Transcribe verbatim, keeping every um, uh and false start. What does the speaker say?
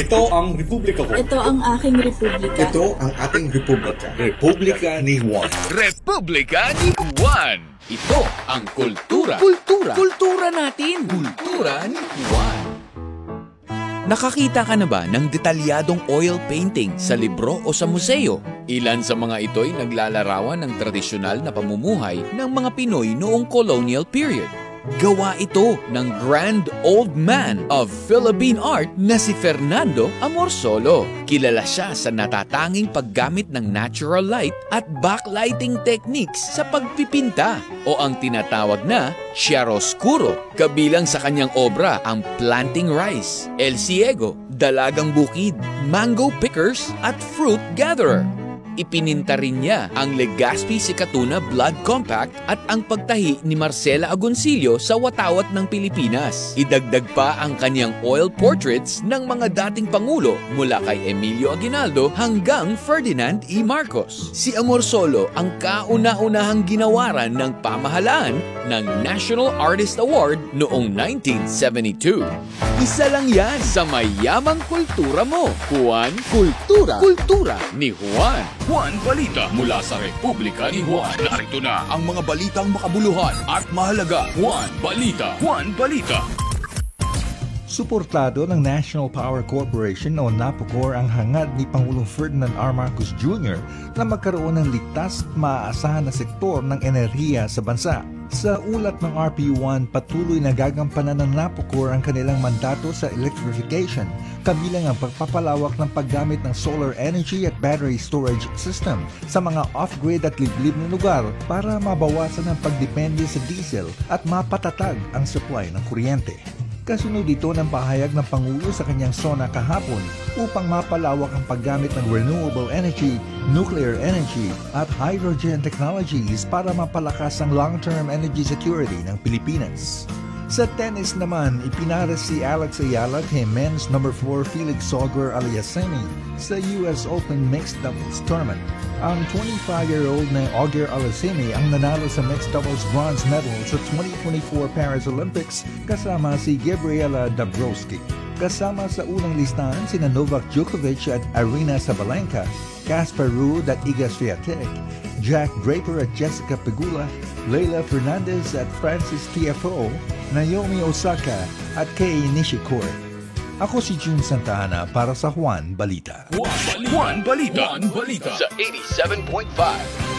Ito ang republika ko. Ito ang aking republika. Ito ang ating republika. Republika ni Juan. Republika ni Juan. Ito ang kultura. Kultura. Kultura natin. Kultura ni Juan. Nakakita ka na ba ng detalyadong oil painting sa libro o sa museo? Ilan sa mga ito'y naglalarawan ng tradisyonal na pamumuhay ng mga Pinoy noong colonial period. Gawa ito ng grand old man of Philippine art na si Fernando Amorsolo. Kilala siya sa natatanging paggamit ng natural light at backlighting techniques sa pagpipinta o ang tinatawag na chiaroscuro. Kabilang sa kanyang obra ang Planting Rice, El Ciego, Dalagang Bukid, Mango Pickers at Fruit Gatherer. Ipininta rin niya ang Legazpi Sikatuna Blood Compact at ang pagtahi ni Marcela Agoncillo sa watawat ng Pilipinas. Idagdag pa ang kanyang oil portraits ng mga dating pangulo mula kay Emilio Aguinaldo hanggang Ferdinand E. Marcos. Si Amorsolo ang kauna-unahang ginawaran ng pamahalaan ng National Artist Award noong nineteen seventy-two. Isa lang yan sa mayamang kultura mo. Juan Kultura. Kultura ni Juan. Juan Balita mula sa Republika ni Juan. Narito na ang mga balitang makabuluhan at mahalaga. Juan Balita. Juan Balita. Suportado ng National Power Corporation o NAPOCOR ang hangad ni Pangulong Ferdinand R. Marcos Junior na magkaroon ng ligtas at maaasahan na sektor ng enerhiya sa bansa. Sa ulat ng R P one, patuloy na gagampanan ng NAPOCOR ang kanilang mandato sa electrification, kabilang ang pagpapalawak ng paggamit ng solar energy at battery storage system sa mga off-grid at liblib na lugar para mabawasan ang pagdepende sa diesel at mapatatag ang supply ng kuryente. Kasunod ito ng pahayag ng Pangulo sa kanyang SONA kahapon upang mapalawak ang paggamit ng renewable energy, nuclear energy at hydrogen technologies para mapalakas ang long-term energy security ng Pilipinas. Sa tennis naman, ipinaras si Alex Ayala kay men's number four Felix Salgar Aliassime sa U S Open Mixed Doubles Tournament. Ang twenty-five-year-old na Auger Aliassime ang nanalo sa mixed doubles bronze medal sa twenty twenty-four Paris Olympics kasama si Gabriela Dabrowski. Kasama sa unang listahan sina Novak Djokovic at Arina Sabalenka, Casper Ruud at Iga Swiatek, Jack Draper at Jessica Pegula, Leila Fernandez at Francis Tiafoe, Naomi Osaka at Kei Nishikori. Ako si June Santa Ana para sa Juan Balita. Juan Balita. Juan Balita. Juan Balita. Sa eighty-seven point five